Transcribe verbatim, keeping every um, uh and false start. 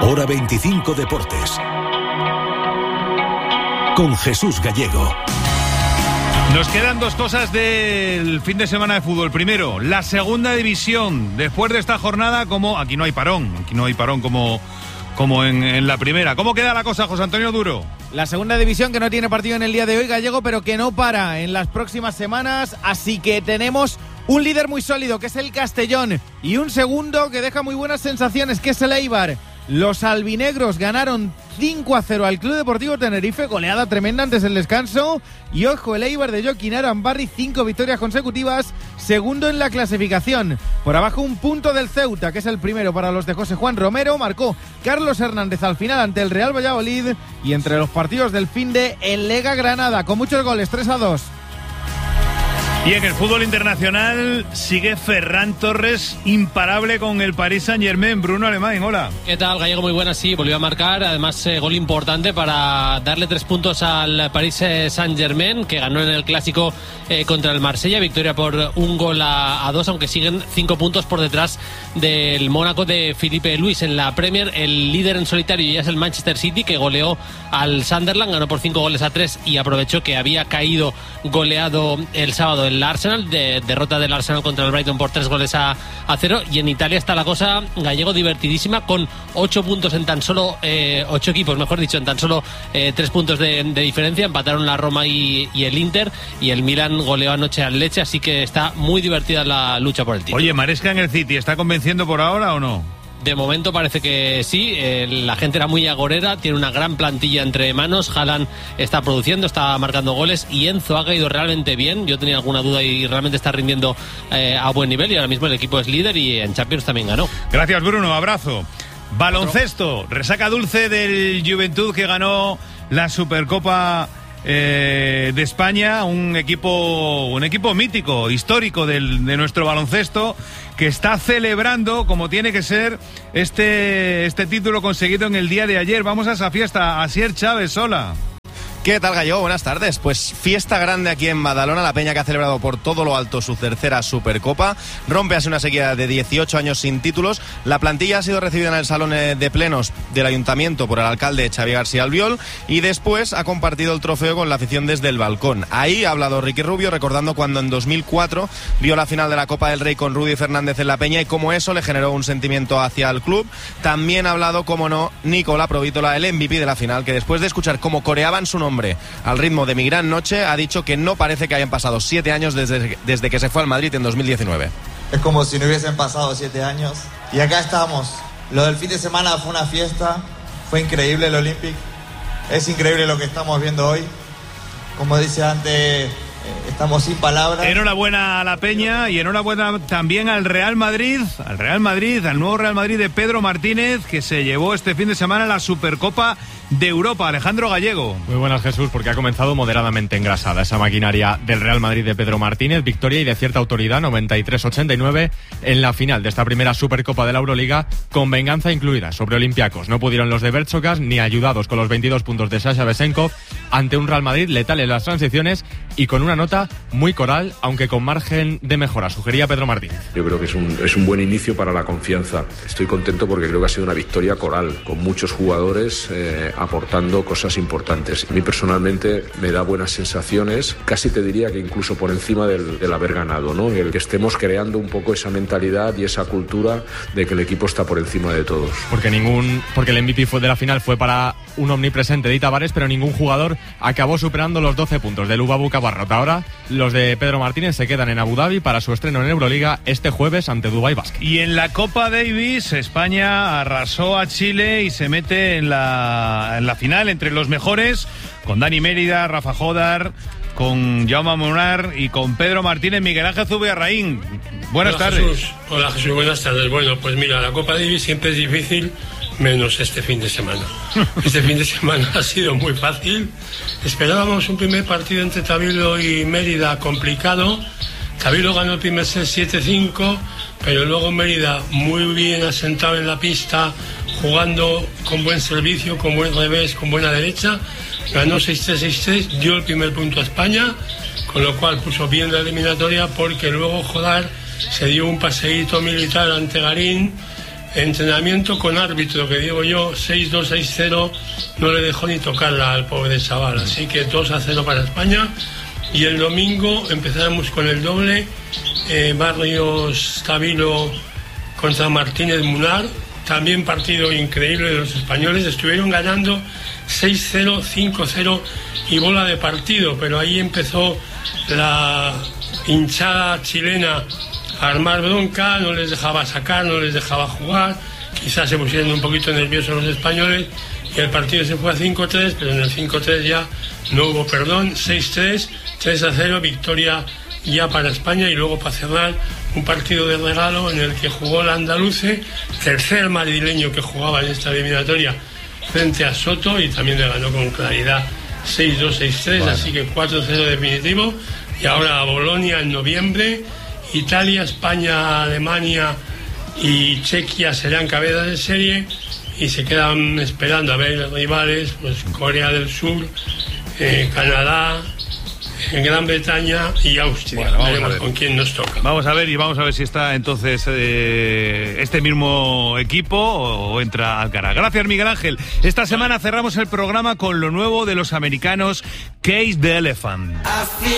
Hora veinticinco Deportes. Con Jesús Gallego. Nos quedan dos cosas del fin de semana de fútbol. Primero, la segunda división. Después de esta jornada, como aquí no hay parón, aquí no hay parón como, como en, en la primera. ¿Cómo queda la cosa, José Antonio Duro? La segunda división que no tiene partido en el día de hoy, Gallego, pero que no para en las próximas semanas. Así que tenemos un líder muy sólido, que es el Castellón, y un segundo que deja muy buenas sensaciones, que es el Eibar. Los albinegros ganaron cinco a cero al Club Deportivo Tenerife, goleada tremenda antes del descanso. Y ojo, el Eibar de Joaquín Arambarri, cinco victorias consecutivas, segundo en la clasificación. Por abajo un punto del Ceuta, que es el primero para los de José Juan Romero. Marcó Carlos Hernández al final ante el Real Valladolid. Y entre los partidos del finde, el Lega Granada, con muchos goles, tres a dos. Y en el fútbol internacional sigue Ferran Torres imparable con el Paris Saint-Germain. Bruno Alemán, hola. ¿Qué tal, Gallego? Muy buena, sí, volvió a marcar, además eh, gol importante para darle tres puntos al Paris Saint-Germain, que ganó en el clásico eh, contra el Marsella, victoria por un gol a, a dos, aunque siguen cinco puntos por detrás del Mónaco de Filipe Luis. En la Premier, el líder en solitario ya es el Manchester City, que goleó al Sunderland, ganó por cinco goles a tres y aprovechó que había caído goleado el sábado el Arsenal, de, derrota del Arsenal contra el Brighton por tres goles a, a cero. Y en Italia está la cosa, Gallego, divertidísima, con ocho puntos en tan solo eh, ocho equipos, mejor dicho, en tan solo eh, tres puntos de, de diferencia. Empataron la Roma y, y el Inter, y el Milan goleó anoche al Lecce, así que está muy divertida la lucha por el título. Oye, Maresca en el City, ¿está convenciendo por ahora o no? De momento parece que sí, eh, la gente era muy agorera, tiene una gran plantilla entre manos. Haaland está produciendo, está marcando goles, y Enzo ha caído realmente bien. Yo tenía alguna duda y realmente está rindiendo eh, a buen nivel, y ahora mismo el equipo es líder y en Champions también ganó. Gracias, Bruno, abrazo. Baloncesto, resaca dulce del Juventud, que ganó la Supercopa eh, de España, un equipo un equipo mítico, histórico del, de nuestro baloncesto, que está celebrando como tiene que ser este, este título conseguido en el día de ayer. Vamos a esa fiesta. Asier Chávez, hola. ¿Qué tal, Gallego? Buenas tardes. Pues fiesta grande aquí en Badalona, la peña que ha celebrado por todo lo alto su tercera Supercopa. Rompe así una sequía de dieciocho años sin títulos. La plantilla ha sido recibida en el salón de plenos del ayuntamiento por el alcalde Xavi García Albiol, y después ha compartido el trofeo con la afición desde el balcón. Ahí ha hablado Ricky Rubio, recordando cuando en dos mil cuatro vio la final de la Copa del Rey con Rudy Fernández en la peña, y cómo eso le generó un sentimiento hacia el club. También ha hablado, como no, Nicola Provítola, el M V P de la final, que después de escuchar cómo coreaban su nombre al ritmo de Mi Gran Noche, ha dicho que no parece que hayan pasado siete años desde, desde que se fue al Madrid en dos mil diecinueve. Es como si no hubiesen pasado siete años. Y acá estamos. Lo del fin de semana fue una fiesta. Fue increíble el Olympic. Es increíble lo que estamos viendo hoy. Como dice antes, estamos sin palabras. Enhorabuena a la peña, y enhorabuena también al Real Madrid, al Real Madrid, al nuevo Real Madrid de Pedro Martínez, que se llevó este fin de semana la Supercopa de Europa. Alejandro Gallego. Muy buenas, Jesús, porque ha comenzado moderadamente engrasada esa maquinaria del Real Madrid de Pedro Martínez. Victoria y de cierta autoridad, noventa y tres a ochenta y nueve en la final de esta primera Supercopa de la Euroliga, con venganza incluida sobre Olympiacos. No pudieron los de Berchokas, ni ayudados con los veintidós puntos de Sasha Besenkov, ante un Real Madrid letal en las transiciones y con una nota muy coral, aunque con margen de mejora, sugería Pedro Martínez. Yo creo que es un, es un buen inicio para la confianza. Estoy contento porque creo que ha sido una victoria coral, con muchos jugadores eh, aportando cosas importantes. A mí personalmente me da buenas sensaciones, casi te diría que incluso por encima del, del haber ganado, ¿no? El que estemos creando un poco esa mentalidad y esa cultura de que el equipo está por encima de todos. Porque ningún, porque el M V P fue de la final fue para un omnipresente de Tavares, pero ningún jugador acabó superando los doce puntos del Ubabu Cabarrot. Ahora los de Pedro Martínez se quedan en Abu Dhabi para su estreno en Euroliga este jueves ante Dubai Basket. Y en la Copa Davis, España arrasó a Chile y se mete en la, en la final entre los mejores, con Dani Mérida, Rafa Jodar, con Jaume Munar y con Pedro Martínez. Miguel Ángel Zubiarraín, buenas Hola, tardes. Jesús. Hola, Jesús, buenas tardes. Bueno, pues mira, la Copa Davis siempre es difícil, menos este fin de semana. Este fin de semana ha sido muy fácil. Esperábamos un primer partido entre Tabilo y Mérida complicado. Tabilo ganó el primer set siete cinco, pero luego Mérida muy bien asentado en la pista, jugando con buen servicio, con buen revés, con buena derecha, ganó seis tres seis tres, dio el primer punto a España, con lo cual puso bien la eliminatoria, porque luego Jodar se dio un paseíto militar ante Garín, entrenamiento con árbitro, que digo yo, seis dos, seis cero, no le dejó ni tocarla al pobre chaval. Así que dos a cero para España. Y el domingo empezaremos con el doble, eh, Barrios Tabilo contra Martínez Munar. También partido increíble de los españoles. Estuvieron ganando seis cero, cinco cero y bola de partido, pero ahí empezó la hinchada chilena a armar bronca, no les dejaba sacar, no les dejaba jugar, quizás se pusieron un poquito nerviosos los españoles y el partido se fue a cinco tres, pero en el cinco tres ya no hubo perdón. Seis tres, tres a cero, victoria ya para España. Y luego, para cerrar, un partido de regalo en el que jugó el andaluce, tercer madrileño que jugaba en esta eliminatoria, frente a Soto, y también le ganó con claridad seis dos, seis tres, bueno. Así que cuatro cero definitivo. Y ahora a Bolonia en noviembre. Italia, España, Alemania y Chequia serán cabezas de serie y se quedan esperando a ver rivales, pues Corea del Sur, eh, Canadá, Gran Bretaña y Austria. Bueno, veremos con quién nos toca. Vamos a ver y vamos a ver si está entonces eh, este mismo equipo o, o entra Alcaraz. Gracias, Miguel Ángel. Esta semana cerramos el programa con lo nuevo de los americanos Cage the Elephant.